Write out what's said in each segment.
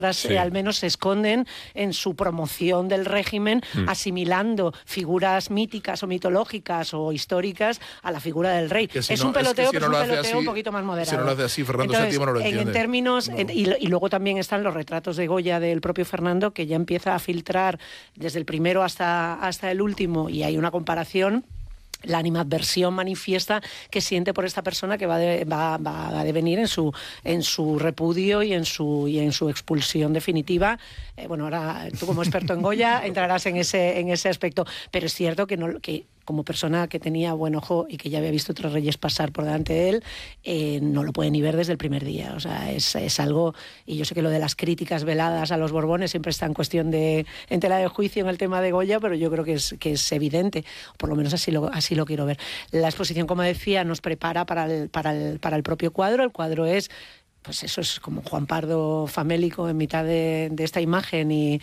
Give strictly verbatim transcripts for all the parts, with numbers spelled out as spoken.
Sí. Al menos se esconden en su promoción del régimen, mm. asimilando figuras míticas o mitológicas o históricas a la figura del rey. Si es no, un peloteo, es que si pero no es un peloteo así, un poquito más moderado. Si no lo hace así, Fernando Entonces, séptimo no lo en, entiende. En términos, no. en, y, y luego también están los retratos de Goya del propio Fernando, que ya empieza a filtrar desde el primero hasta, hasta el último, y hay una comparación. La animadversión manifiesta que siente por esta persona que va, de, va, va a devenir en su en su repudio y en su y en su expulsión definitiva. Eh, bueno, ahora tú como experto en Goya entrarás en ese en ese aspecto, pero es cierto que no que como persona que tenía buen ojo y que ya había visto otros reyes pasar por delante de él, eh, no lo puede ni ver desde el primer día. O sea, es, es algo, y yo sé que lo de las críticas veladas a los Borbones siempre está en cuestión de, en tela de juicio en el tema de Goya, pero yo creo que es, que es evidente, por lo menos así lo, así lo quiero ver. La exposición, como decía, nos prepara para el, para el, para el propio cuadro. El cuadro es... pues eso es como Juan Pardo famélico en mitad de, de esta imagen y,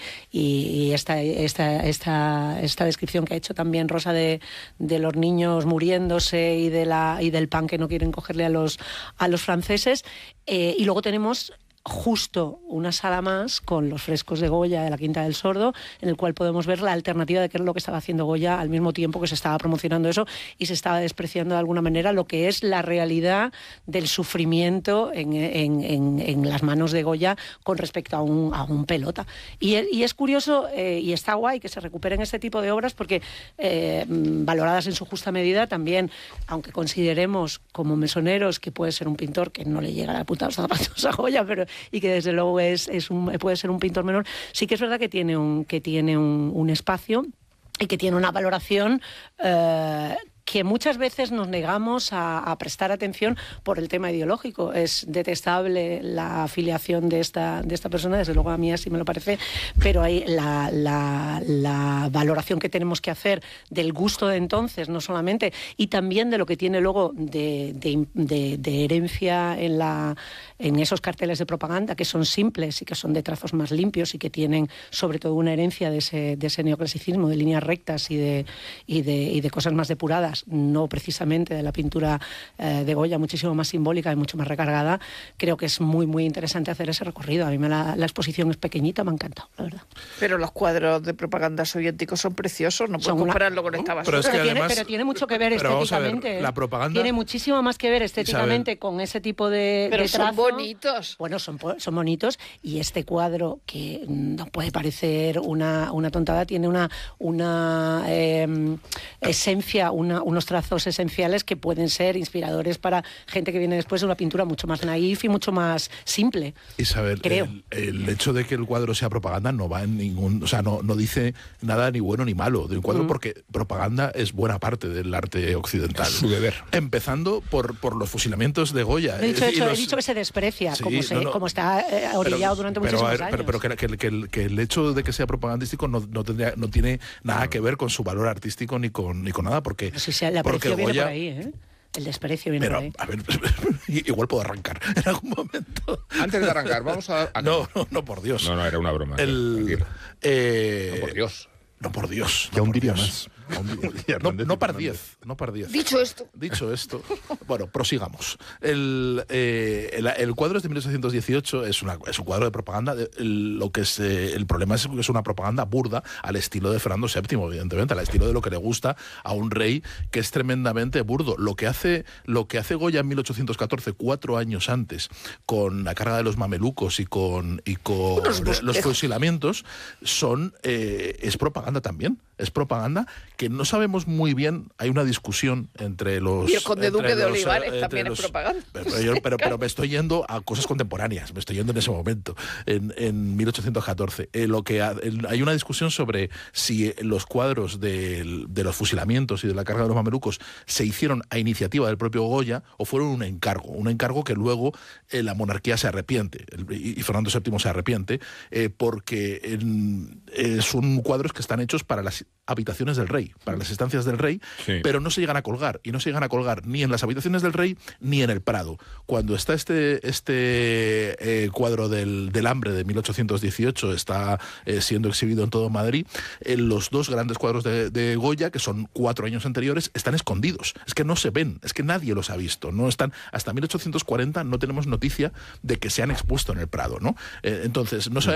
y esta, esta, esta, esta descripción que ha hecho también Rosa de, de los niños muriéndose y, de la, y del pan que no quieren cogerle a los, a los franceses. Eh, y luego tenemos justo una sala más con los frescos de Goya de la Quinta del Sordo, en el cual podemos ver la alternativa de qué es lo que estaba haciendo Goya al mismo tiempo que se estaba promocionando eso y se estaba despreciando de alguna manera lo que es la realidad del sufrimiento en, en, en, en las manos de Goya con respecto a un, a un pelota. Y, y es curioso eh, y está guay que se recuperen este tipo de obras porque eh, valoradas en su justa medida también, aunque consideremos como mesoneros que puede ser un pintor que no le llega a la punta de los zapatos a Goya, pero y que desde luego es, es un, puede ser un pintor menor, sí que es verdad que tiene un, que tiene un, un espacio y que tiene una valoración eh, que muchas veces nos negamos a, a prestar atención por el tema ideológico. Es detestable la afiliación de esta, de esta persona, desde luego a mí así me lo parece, pero hay la, la, la valoración que tenemos que hacer del gusto de entonces, no solamente, y también de lo que tiene luego de, de, de, de herencia en, la, en esos carteles de propaganda, que son simples y que son de trazos más limpios y que tienen sobre todo una herencia de ese, de ese neoclasicismo, de líneas rectas y de, y de, y de cosas más depuradas, no precisamente de la pintura eh, de Goya, muchísimo más simbólica y mucho más recargada. Creo que es muy, muy interesante hacer ese recorrido. A mí me la, la exposición es pequeñita, me ha encantado, la verdad. Pero los cuadros de propaganda soviéticos son preciosos, no puedes compararlo con esta basura. Pero, es que pero, además, tiene, pero tiene mucho que ver estéticamente. Ver, la propaganda... Tiene muchísimo más que ver estéticamente Isabel, con ese tipo de, pero de trazo. Son bonitos. Bueno, son, son bonitos, y este cuadro, que no puede parecer una, una tontada, tiene una, una eh, esencia, una, unos trazos esenciales que pueden ser inspiradores para gente que viene después de una pintura mucho más naif y mucho más simple. Isabel, creo. El, el hecho de que el cuadro sea propaganda no va en ningún, o sea, no, no dice nada ni bueno ni malo de un cuadro, mm. porque propaganda es buena parte del arte occidental. Es su deber. Empezando por, por los fusilamientos de Goya. He dicho, eh, hecho, los... he dicho que se desprecia, sí, como, se, no, no, como está eh, orillado pero, durante pero, muchísimos ver, años. Pero, pero que, que, que, que el hecho de que sea propagandístico no, no, tendría, no tiene nada no. que ver con su valor artístico ni con, ni con nada, porque... Sí, sí, el aprecio viene Goya, por ahí, ¿eh? El desprecio viene pero, por ahí. A ver, igual puedo arrancar en algún momento. Antes de arrancar, vamos a... a... No, no, no, por Dios. No, no, era una broma. El, eh... No, por Dios. No, por Dios. Ya no un por día Dios. más. No, no par diez, no par diez. Dicho esto. Dicho esto, bueno, prosigamos. El, eh, el, el cuadro es de mil ochocientos dieciocho, es, una, es un cuadro de propaganda. De, el, lo que es, eh, el problema es que es una propaganda burda al estilo de Fernando séptimo, evidentemente, al estilo de lo que le gusta a un rey que es tremendamente burdo. Lo que hace, lo que hace Goya en mil ochocientos catorce, cuatro años antes, con la carga de los mamelucos y con, y con los fusilamientos, son, eh, es propaganda también. Es propaganda que no sabemos muy bien. Hay una discusión entre los... Y el conde Duque de los, Olivares también los, es propaganda. Pero, yo, pero, pero me estoy yendo a cosas contemporáneas, me estoy yendo en ese momento, en, en mil ochocientos catorce. Eh, lo que ha, el, hay una discusión sobre si los cuadros de, de los fusilamientos y de la carga de los mamelucos se hicieron a iniciativa del propio Goya o fueron un encargo, un encargo que luego eh, la monarquía se arrepiente, el, y Fernando séptimo se arrepiente, eh, porque en, eh, son cuadros que están hechos para las habitaciones del rey, para las estancias del rey, sí. pero no se llegan a colgar, y no se llegan a colgar ni en las habitaciones del rey ni en el Prado. Cuando está este, este eh, cuadro del, del hambre de mil ochocientos dieciocho, está eh, siendo exhibido en todo Madrid, eh, los dos grandes cuadros de, de Goya, que son cuatro años anteriores, están escondidos. Es que no se ven, es que nadie los ha visto. No están, hasta mil ochocientos cuarenta no tenemos noticia de que se han expuesto en el Prado, ¿no? Eh, entonces, no sabemos